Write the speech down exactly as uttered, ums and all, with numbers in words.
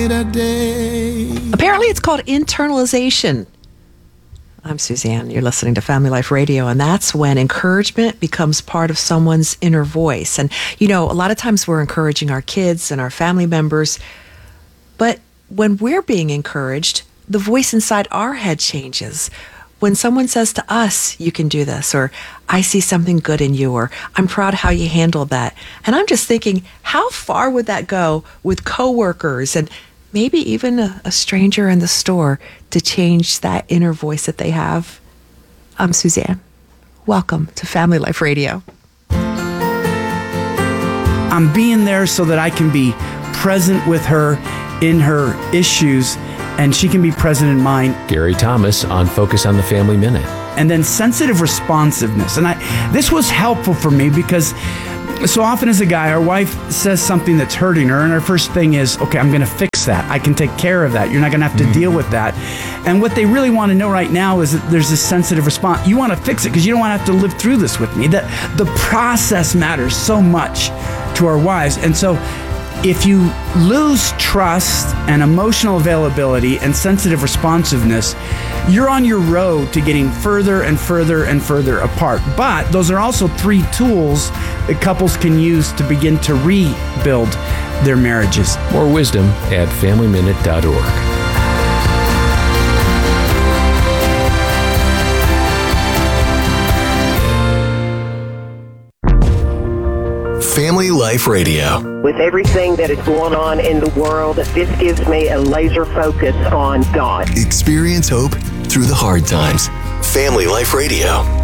brighter day. Apparently it's called internalization. I'm Suzanne. You're listening to Family Life Radio, and that's when encouragement becomes part of someone's inner voice. And, you know, a lot of times we're encouraging our kids and our family members, but when we're being encouraged, the voice inside our head changes. When someone says to us, you can do this, or I see something good in you, or I'm proud how you handled that. And I'm just thinking, how far would that go with coworkers and maybe even a, a stranger in the store to change that inner voice that they have? I'm Suzanne. Welcome to Family Life Radio. I'm being there so that I can be present with her in her issues, and she can be present in mine. Gary Thomas on Focus on the Family Minute. And then sensitive responsiveness. And I this was helpful for me because so often as a guy, our wife says something that's hurting her, and our first thing is, okay, I'm going to fix that. I can take care of that. You're not going to have to mm-hmm. deal with that. And what they really want to know right now is that there's this sensitive response. You want to fix it because you don't want to have to live through this with me. That the process matters so much to our wives. And so if you lose trust and emotional availability and sensitive responsiveness, you're on your road to getting further and further and further apart. But those are also three tools that couples can use to begin to rebuild their marriages. More wisdom at family minute dot org. Family Life Radio. With everything that is going on in the world, this gives me a laser focus on God. Experience hope through the hard times. Family Life Radio.